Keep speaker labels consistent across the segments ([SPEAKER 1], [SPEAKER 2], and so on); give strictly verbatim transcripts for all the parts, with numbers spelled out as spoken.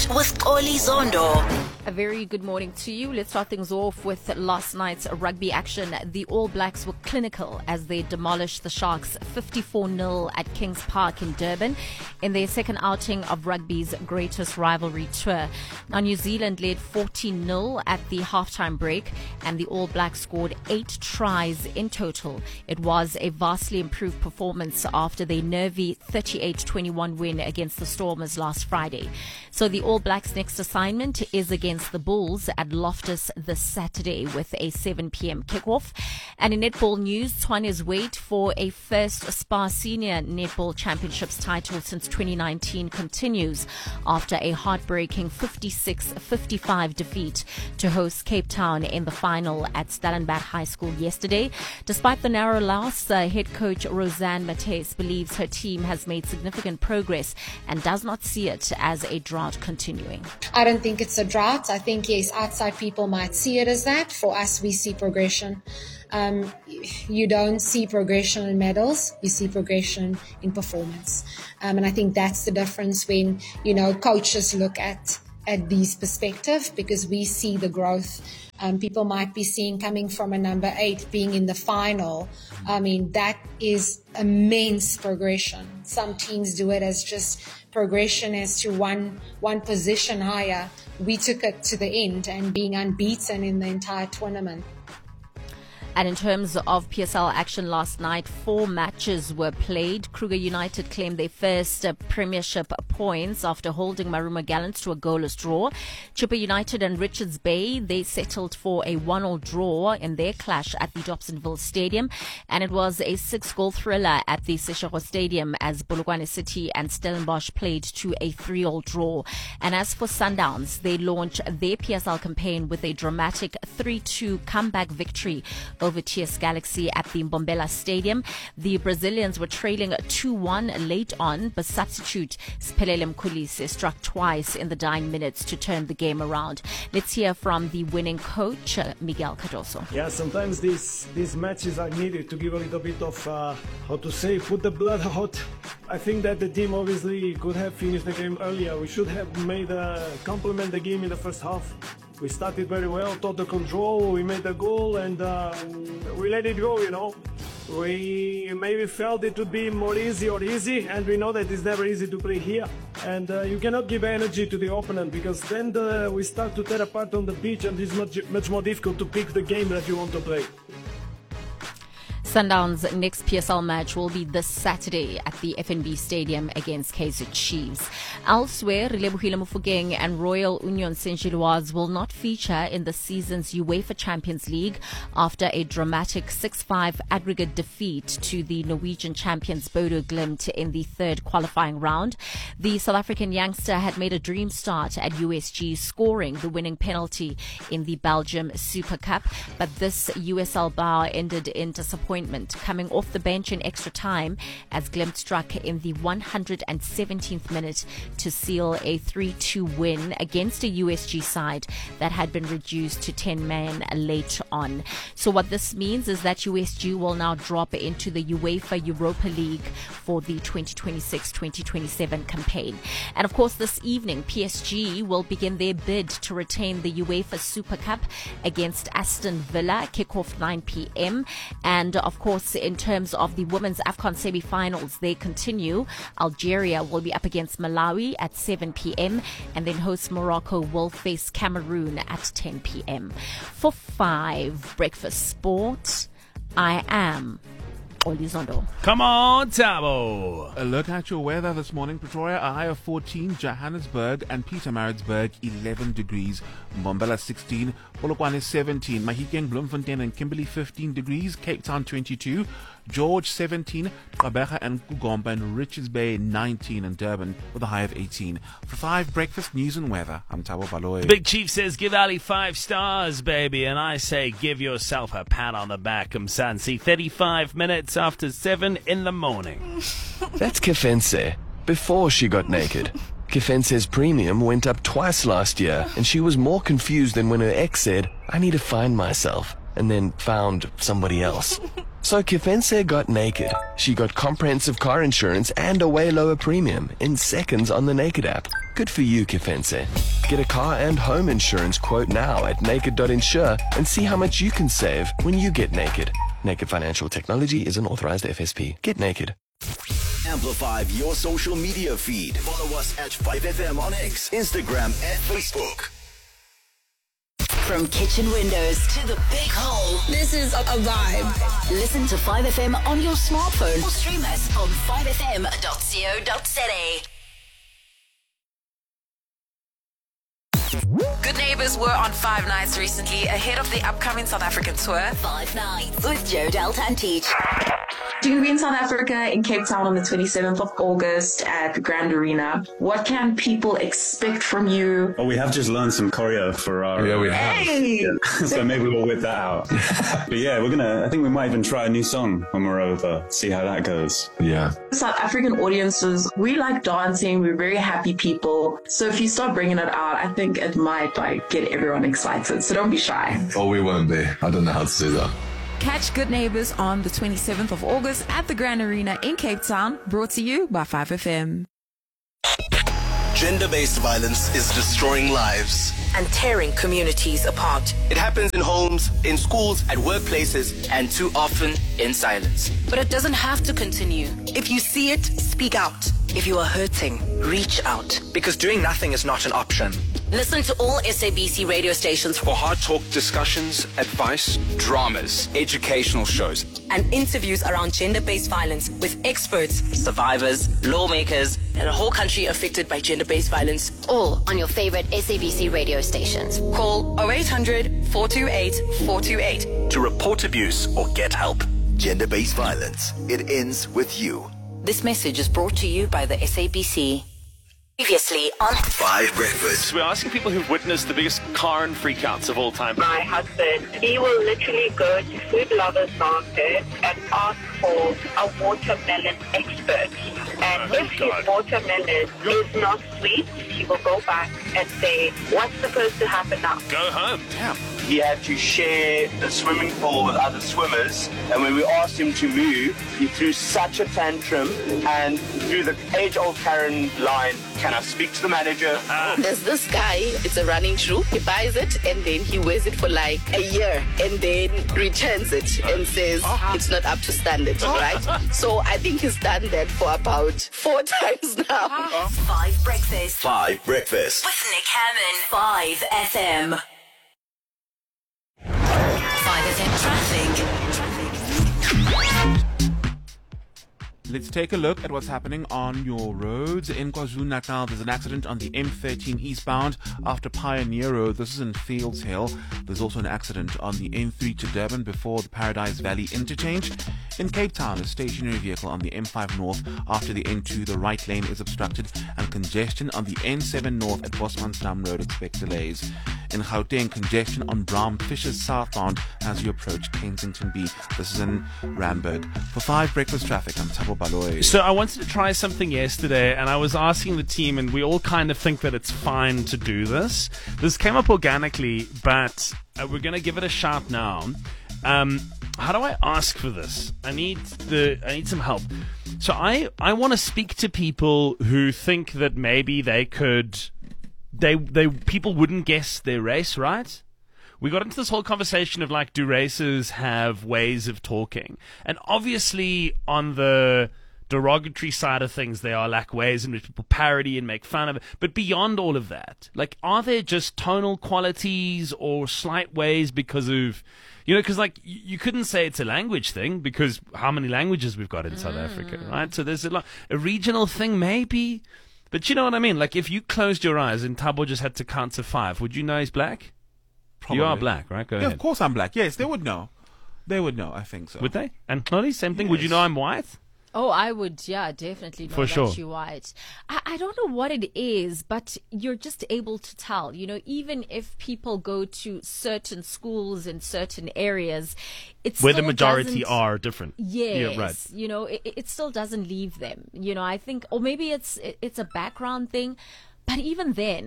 [SPEAKER 1] Sport with Oli Zondo.
[SPEAKER 2] A very good morning to you. Let's start things off with last night's rugby action. The All Blacks were clinical as they demolished the Sharks fifty-four nil at Kings Park in Durban in their second outing of rugby's greatest rivalry tour. Now, New Zealand led fourteen nil at the halftime break and the All Blacks scored eight tries in total. It was a vastly improved performance after their nervy thirty-eight twenty-one win against the Stormers last Friday. So the All Blacks' next assignment is against the Bulls at Loftus this Saturday with a seven p.m. kickoff. And in netball news, Tshwane's wait for a first SPAR Senior Netball Championships title since twenty nineteen continues after a heartbreaking fifty-six fifty-five defeat to host Cape Town in the final at Stellenbosch High School yesterday. Despite the narrow loss, uh, head coach Roseanne Matthies believes her team has made significant progress and does not see it as a drought continuing.
[SPEAKER 3] I don't think it's a drought. I think, yes, outside people might see it as that. For us, we see progression. Um, you don't see progression in medals, you see progression in performance. Um, and I think that's the difference when, you know, coaches look at, at these perspectives, because we see the growth. Um, people might be seeing coming from a number eight being in the final. I mean, that is immense progression. Some teams do it as just progression as to one one position higher. We took it to the end and being unbeaten in the entire tournament.
[SPEAKER 2] And in terms of P S L action last night, four matches were played. Kruger United claimed their first uh, premiership points after holding Maruma Gallants to a goalless draw. Chippa United and Richards Bay, they settled for a one-all draw in their clash at the Dobsonville Stadium. And it was a six-goal thriller at the Seshego Stadium as Polokwane City and Stellenbosch played to a three-all draw. And as for Sundowns, they launched their P S L campaign with a dramatic three two comeback victory over T S Galaxy at the Mbombela Stadium. The Brazilians were trailing two one late on, but substitute Siphelele Mkhulisi struck twice in the dying minutes to turn the game around. Let's hear from the winning coach, uh, Miguel Cardoso.
[SPEAKER 4] Yeah, sometimes these these matches are needed to give a little bit of, uh, how to say, put the blood out. I think that the team obviously could have finished the game earlier. We should have made a complement the game in the first half. We started very well, total control, we made a goal and uh, we let it go, you know. We maybe felt it would be more easy or easy, and we know that it's never easy to play here. And uh, you cannot give energy to the opponent, because then the, we start to tear apart on the pitch and it's much, much more difficult to pick the game that you want to play.
[SPEAKER 2] Sundowns' next P S L match will be this Saturday at the F N B Stadium against Kaizer Chiefs. Elsewhere, Relebohile Mofokeng and Royal Union Saint-Gilloise will not feature in the season's UEFA Champions League after a dramatic six five aggregate defeat to the Norwegian champions Bodo Glimt in the third qualifying round. The South African youngster had made a dream start at U S G, scoring the winning penalty in the Belgium Super Cup, but this U S L bow ended in disappointment, coming off the bench in extra time as Glimt struck in the one hundred seventeenth minute to seal a three two win against a U S G side that had been reduced to ten men late on. So what this means is that U S G will now drop into the UEFA Europa League for the twenty twenty-six twenty twenty-seven campaign. And of course, this evening, P S G will begin their bid to retain the UEFA Super Cup against Aston Villa, kickoff nine p.m. And of course, in terms of the women's AFCON semi-finals, they continue. Algeria will be up against Malawi at seven p.m. and then host Morocco will face Cameroon at ten p.m. For five Breakfast Sport, I am Oli Zondo.
[SPEAKER 5] Come on, Tabo.
[SPEAKER 6] A look at your weather this morning. Pretoria, a high of fourteen. Johannesburg and Pietermaritzburg, eleven degrees. Mbombela, sixteen. Polokwane, seventeen. Mahikeng, Bloemfontein and Kimberley, fifteen degrees. Cape Town, twenty-two. George, seventeen. Gqeberha and Kugomba and Richards Bay, nineteen. And Durban with a high of eighteen. For five Breakfast News and Weather, I'm Tabo Baloy.
[SPEAKER 5] The Big Chief says, give Ali five stars, baby. And I say, give yourself a pat on the back, Msansi. thirty-five minutes after seven in the morning.
[SPEAKER 7] That's Kefense, before she got naked. Kefense's premium went up twice last year, and she was more confused than when her ex said, I need to find myself. and then found somebody else. So Kefense got naked. She got comprehensive car insurance and a way lower premium in seconds on the Naked app. Good for you, Kefense. Get a car and home insurance quote now at naked dot insure and see how much you can save when you get naked. Naked Financial Technology is an authorized F S P. Get naked.
[SPEAKER 1] Amplify your social media feed. Follow us at five F M on X, Instagram, and Facebook.
[SPEAKER 8] From kitchen windows to the big hole,
[SPEAKER 9] This is a, a vibe.
[SPEAKER 8] listen to five F M on your smartphone or stream us on five f m dot co dot z a.
[SPEAKER 10] Good Neighbours were on Five Nights recently ahead of the upcoming South African tour.
[SPEAKER 8] Five Nights with Joe Daltantich.
[SPEAKER 11] You're going to be in South Africa, in Cape Town on the twenty-seventh of August at the Grand Arena. What can people expect from you?
[SPEAKER 12] Oh, we have just learned some choreo for our...
[SPEAKER 13] Yeah, we have.
[SPEAKER 11] Hey!
[SPEAKER 12] Yeah. So maybe we'll whip that out. But yeah, we're going to... I think we might even try a new song when we're over, see how that goes.
[SPEAKER 13] Yeah.
[SPEAKER 11] South African audiences, we like dancing. We're very happy people. So if you start bringing it out, I think it might like get everyone excited. So don't be shy.
[SPEAKER 13] Oh, we won't be. I don't know how to say that.
[SPEAKER 10] Catch Good Neighbours on the twenty-seventh of August at the Grand Arena in Cape Town, brought to you by five F M.
[SPEAKER 1] Gender-based violence is destroying lives
[SPEAKER 9] And tearing communities apart.
[SPEAKER 14] It happens in homes, in schools, at workplaces, and too often in silence.
[SPEAKER 9] But it doesn't have to continue. If you see it, speak out. If you are hurting, reach out.
[SPEAKER 14] Because doing nothing is not an option.
[SPEAKER 9] Listen to all S A B C radio stations
[SPEAKER 14] For hard talk discussions, advice, dramas, educational shows,
[SPEAKER 9] and interviews around gender-based violence with experts, survivors, lawmakers, and a whole country affected by gender-based violence.
[SPEAKER 8] All on your favorite S A B C radio stations.
[SPEAKER 9] Call oh eight hundred, four two eight, four two eight.
[SPEAKER 1] to report abuse or get help. Gender-based violence. It ends with you.
[SPEAKER 9] This message is brought to you by the S A B C. Previously on
[SPEAKER 1] Five Breakfast.
[SPEAKER 5] We're asking people who've witnessed the biggest car and freakouts of all time.
[SPEAKER 15] My husband, he will literally go to Food Lovers Market and ask for a watermelon expert. And
[SPEAKER 5] Oh,
[SPEAKER 15] if
[SPEAKER 5] God.
[SPEAKER 15] his watermelon is not sweet, he will go back and say, what's supposed to happen now?
[SPEAKER 5] Go home. Damn.
[SPEAKER 14] He had to share the swimming pool with other swimmers, and when we asked him to move, he threw such a tantrum and threw the age-old Karen line, can I speak to the manager?
[SPEAKER 15] There's this guy, it's a running shoe. He buys it and then he wears it for like a year and then returns it and says it's not up to standard, right? So I think he's done that for about four times now.
[SPEAKER 8] Five Breakfast
[SPEAKER 1] Five Breakfast.
[SPEAKER 8] with Nick Hammond. Five F M. Five F M traffic.
[SPEAKER 6] Let's take a look at what's happening on your roads. In KwaZulu-Natal, there's an accident on the M thirteen eastbound after Pioneer Road. This is in Fields Hill. There's also an accident on the M three to Durban before the Paradise Valley interchange. In Cape Town, a stationary vehicle on the M five north after the N two. The right lane is obstructed and congestion on the N seven north at Bosmansdam Road. Expect delays. In Gauteng, congestion on Brown Fishers southbound as you approach Kensington B. This is in Randburg. For five breakfast traffic, I'm Thabo Baloyi.
[SPEAKER 5] So I wanted to try something yesterday, and I was asking the team, and we all kind of think that it's fine to do this. This came up organically, but uh, we're going to give it a shot now. Um, how do I ask for this? I need the I need some help. So I I want to speak to people who think that maybe they could. They they people wouldn't guess their race, right? We got into this whole conversation of like, do races have ways of talking? And obviously on the derogatory side of things, there are like ways in which people parody and make fun of it. But beyond all of that, like, are there just tonal qualities or slight ways because of, you know, because like you, you couldn't say it's a language thing because how many languages we've got in mm. South Africa, right? So there's a lot, a regional thing maybe. But you know what I mean? Like, if you closed your eyes and Thabo just had to count to five, would you know he's black?
[SPEAKER 6] Probably.
[SPEAKER 5] You are black, right? Go
[SPEAKER 6] yeah,
[SPEAKER 5] ahead.
[SPEAKER 6] Of course I'm black. Yes, they would know. They would know, I think so.
[SPEAKER 5] Would they? And Chloe, same thing.
[SPEAKER 6] Yes.
[SPEAKER 5] Would you know I'm white?
[SPEAKER 2] Oh, I would, yeah, definitely know
[SPEAKER 5] For
[SPEAKER 2] that
[SPEAKER 5] sure.
[SPEAKER 2] you're white. I, I don't know what it is, but you're just able to tell. You know, even if people go to certain schools in certain areas, it's
[SPEAKER 5] where the majority are different.
[SPEAKER 2] Yes,
[SPEAKER 5] yeah, right.
[SPEAKER 2] You know, it, it still doesn't leave them. You know, I think, or maybe it's it, it's a background thing, but even then,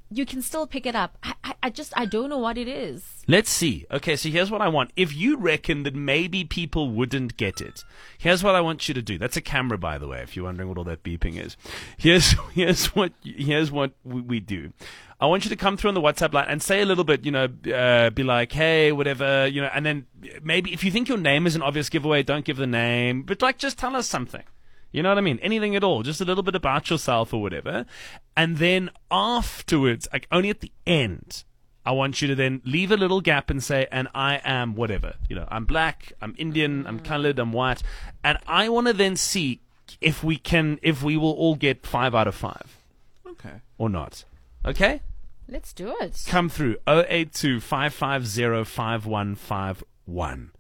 [SPEAKER 2] you can still pick it up. I, I, I just, I don't know what it is.
[SPEAKER 5] Let's see. Okay, so here's what I want. If you reckon that maybe people wouldn't get it, here's what I want you to do. That's a camera, by the way, if you're wondering what all that beeping is. Here's here's what here's what we, we do. I want you to come through on the WhatsApp line and say a little bit, you know, uh, be like, hey, whatever, you know, and then maybe if you think your name is an obvious giveaway, don't give the name, but like just tell us something. You know what I mean? Anything at all. Just a little bit about yourself or whatever. And then afterwards, like only at the end, I want you to then leave a little gap and say, and I am whatever. You know, I'm black, I'm Indian, I'm colored, I'm white. And I want to then see if we can, if we will all get five out of five.
[SPEAKER 6] Okay.
[SPEAKER 5] Or not. Okay?
[SPEAKER 2] Let's do it.
[SPEAKER 5] Come through oh eight two, five five zero, five one five one.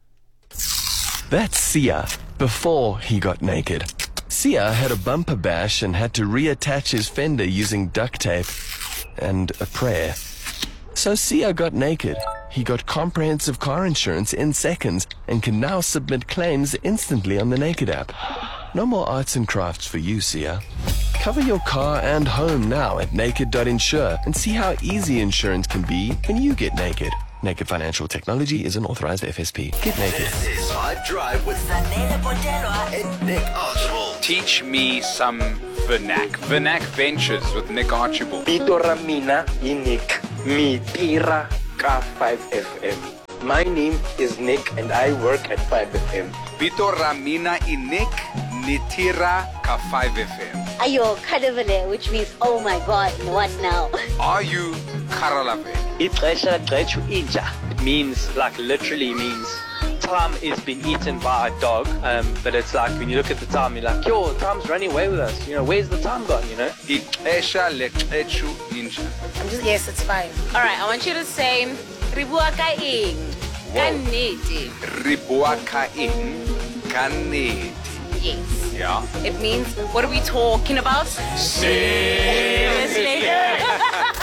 [SPEAKER 7] That's Sia before he got naked. Sia had a bumper bash and had to reattach his fender using duct tape and a prayer. So Sia got naked. He got comprehensive car insurance in seconds and can now submit claims instantly on the Naked app. No more arts and crafts for you, Sia. Cover your car and home now at naked dot insure and see how easy insurance can be when you get naked. Naked Financial Technology is an authorized F S P. Get naked.
[SPEAKER 1] This is Five Drive with Zanele Botelwa and Nick Archibald.
[SPEAKER 16] Teach me some vernac. Vernac Ventures with Nick Archibald.
[SPEAKER 17] Vito Ramina i Nick. Mi tira ka five F M. My name is Nick and I work at five F M.
[SPEAKER 16] Vito Ramina i Nick. Nitira ka five F M.
[SPEAKER 18] Ayo Kadevele, which means oh my god, what now?
[SPEAKER 16] Are you Karalave?
[SPEAKER 17] Ixesha Gqethu Inja. It means, like, literally means time is being eaten by a dog. Um, but it's like when you look at the time, you're like, yo, time's running away with us. You know, where's the time gone? You know.
[SPEAKER 16] Ixesha Gqethu Inja.
[SPEAKER 19] I'm just yes, it's fine. All right, I want you to say Ribua ka ing kaneti.
[SPEAKER 16] Ribua ka ing kaneti.
[SPEAKER 19] Yes.
[SPEAKER 16] Yeah.
[SPEAKER 19] It means, what are we talking about?
[SPEAKER 16] Seriously.